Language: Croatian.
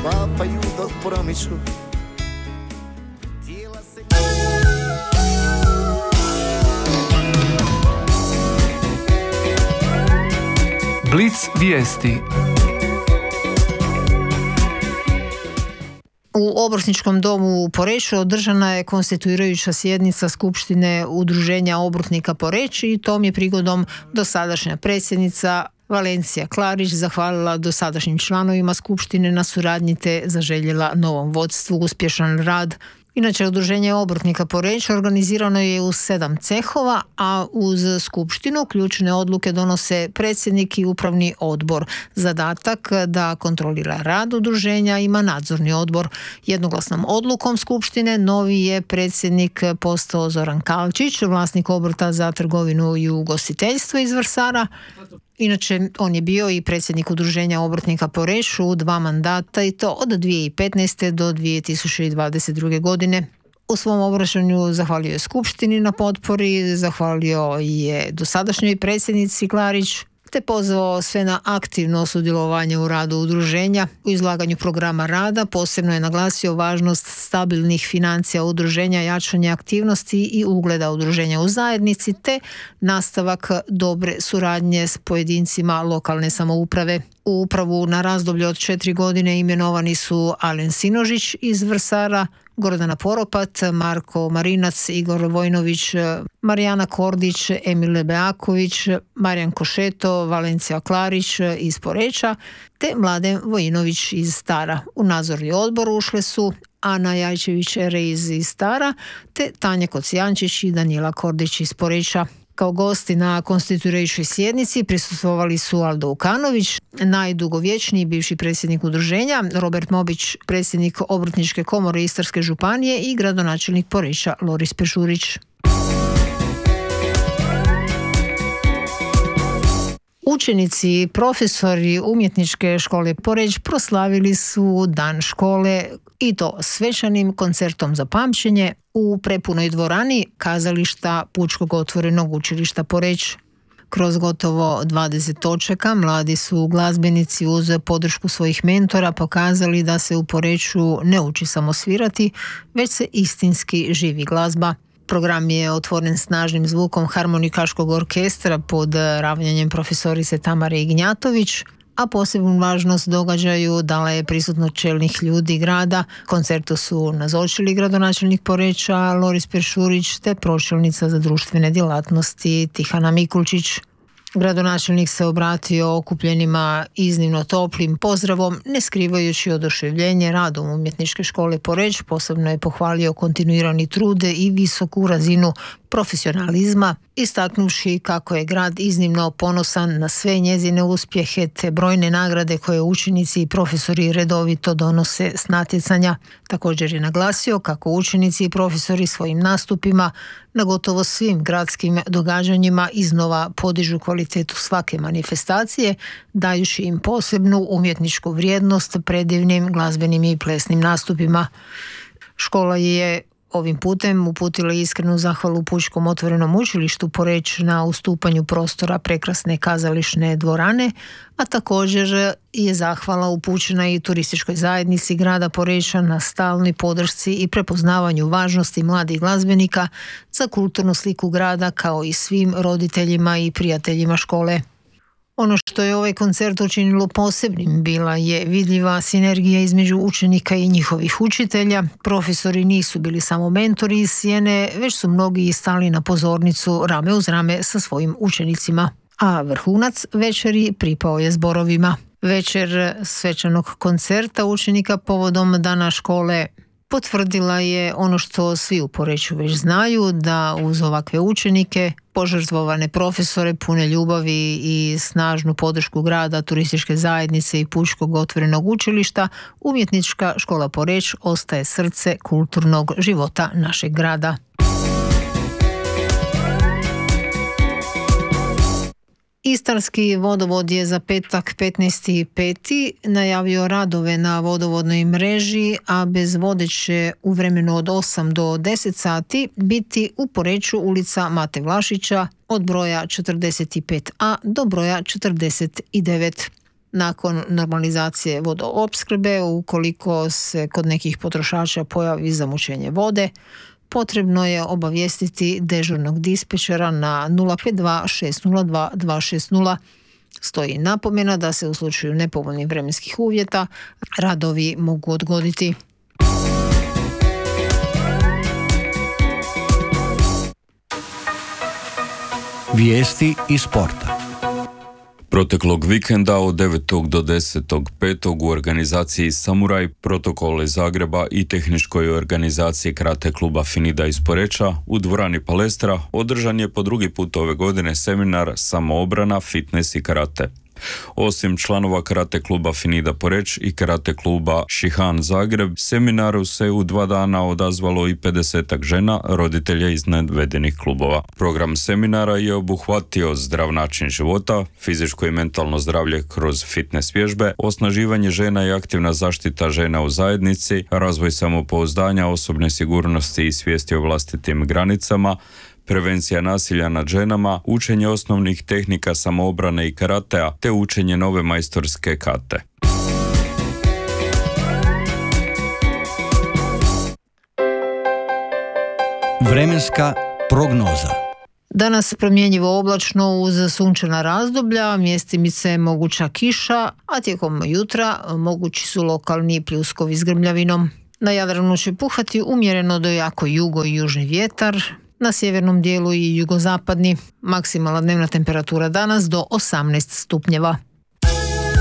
sklapaju dok promiču. Blic vijesti. U Obrtničkom domu u Poreču održana je konstituirajuća sjednica Skupštine Udruženja obrtnika Poreč i tom je prigodom dosadašnja predsjednica Valencija Klarić zahvalila dosadašnjim članovima Skupštine na suradnji te zaželjela novom vodstvu uspješan rad. Inače, Udruženje obrtnika Poreč organizirano je u 7 cehova, a uz skupštinu ključne odluke donose predsjednik i upravni odbor. Zadatak da kontrolira rad udruženja ima nadzorni odbor. Jednoglasnom odlukom skupštine novi je predsjednik postao Zoran Kalčić, vlasnik obrta za trgovinu i ugostiteljstvo iz Vrsara. Inače, on je bio i predsjednik Udruženja obrtnika Poreč u 2 mandata i to od 2015. do 2022. godine. U svom obraćanju zahvalio je Skupštini na potpori, zahvalio je dosadašnjoj predsjednici Klarić, te pozvao sve na aktivno sudjelovanje u radu udruženja. U izlaganju programa rada posebno je naglasio važnost stabilnih financija udruženja, jačanje aktivnosti i ugleda udruženja u zajednici, te nastavak dobre suradnje s pojedincima lokalne samouprave. U upravu na razdoblje od 4 godine imenovani su Alen Sinožić iz Vrsara, Gordana Poropat, Marko Marinac, Igor Vojnović, Marijana Kordić, Emile Beaković, Marijan Košeto, Valencija Klarić iz Poreča te Mladen Vojinović iz Stara. U nadzorni odbor ušle su Ana Jajčević-Reiz iz Stara te Tanja Kocijančić i Danijela Kordić iz Poreča. Kao gosti na konstituirajućoj sjednici prisustvovali su Aldo Ukanović, najdugovječniji bivši predsjednik udruženja, Robert Mobić, predsjednik Obrtničke komore Istarske županije i gradonačelnik Poreča Loris Pešurić. Učenici i profesori Umjetničke škole Poreč proslavili su Dan škole i to svečanim koncertom za pamćenje u prepunoj dvorani kazališta Pučkog otvorenog učilišta Poreč. Kroz gotovo 20 točaka mladi su glazbenici uz podršku svojih mentora pokazali da se u Poreču ne uči samo svirati, već se istinski živi glazba. Program je otvoren snažnim zvukom harmonikaškog orkestra pod ravnjanjem profesorice Tamare Ignjatović, a posebnu važnost događaju dala je prisutnost čelnih ljudi grada. Koncertu su nazočili gradonačelnik Poreča Loris Pešurić te pročelnica za društvene djelatnosti Tihana Mikulčić. Gradonačelnik se obratio okupljenima iznimno toplim pozdravom, ne skrivajući oduševljenje radom Umjetničke škole Poreč. Posebno je pohvalio kontinuirani trud i visoku razinu profesionalizma, istaknuvši kako je grad iznimno ponosan na sve njezine uspjehe te brojne nagrade koje učenici i profesori redovito donose s natjecanja. Također je naglasio kako učenici i profesori svojim nastupima na gotovo svim gradskim događanjima iznova podižu kvalitetu svake manifestacije, dajući im posebnu umjetničku vrijednost predivnim glazbenim i plesnim nastupima. Škola je ovim putem uputila iskrenu zahvalu Pučkom otvorenom učilištu Poreč na ustupanju prostora prekrasne kazališne dvorane, a također je zahvala upućena i turističkoj zajednici grada Poreča na stalnoj podršci i prepoznavanju važnosti mladih glazbenika za kulturnu sliku grada, kao i svim roditeljima i prijateljima škole. Ono što je ovaj koncert učinilo posebnim bila je vidljiva sinergija između učenika i njihovih učitelja. Profesori nisu bili samo mentori iz sjene, već su mnogi stali na pozornicu rame uz rame sa svojim učenicima. A vrhunac večeri pripao je zborovima. Večer svečanog koncerta učenika povodom Dana škole potvrdila je ono što svi u Poreču već znaju, da uz ovakve učenike, požrtvovane profesore, pune ljubavi i snažnu podršku grada, turističke zajednice i Pučkog otvorenog učilišta, Umjetnička škola Poreč ostaje srce kulturnog života našeg grada. Istarski vodovod je za petak 15.5. najavio radove na vodovodnoj mreži, a bez vode će u vremenu od 8 do 10 sati biti u Poreču ulica Mate Vlašića od broja 45a do broja 49. Nakon normalizacije vodoopskrbe, ukoliko se kod nekih potrošača pojavi zamućenje vode, potrebno je obavijestiti dežurnog dispečera na 052 602 260. Stoji napomena da se u slučaju nepovoljnih vremenskih uvjeta radovi mogu odgoditi. Vijesti iz sporta. Proteklog vikenda od 9. do 10.5. u organizaciji Samuraj, Protokole Zagreba i tehničkoj organizaciji karate kluba Finida iz Poreča u dvorani Palestra održan je po drugi put ove godine seminar Samoobrana, fitness i karate. Osim članova karate kluba Finida Poreč i karate kluba Šihan Zagreb, seminaru se u 2 dana odazvalo i 50 žena, roditelja iz navedenih klubova. Program seminara je obuhvatio zdrav način života, fizičko i mentalno zdravlje kroz fitness vježbe, osnaživanje žena i aktivna zaštita žena u zajednici, razvoj samopouzdanja, osobne sigurnosti i svijesti o vlastitim granicama, prevencija nasilja nad ženama, učenje osnovnih tehnika samoobrane i karatea, te učenje nove majstorske kate. Vremenska prognoza. Danas promjenjivo oblačno uz sunčana razdoblja, mjestimice moguća kiša, a tijekom jutra mogući su lokalni pljuskovi s grmljavinom. Na Jadranu će puhati umjereno do jako jugo i južni vjetar, na sjevernom dijelu i jugozapadni. Maksimalna dnevna temperatura danas do 18 stupnjeva.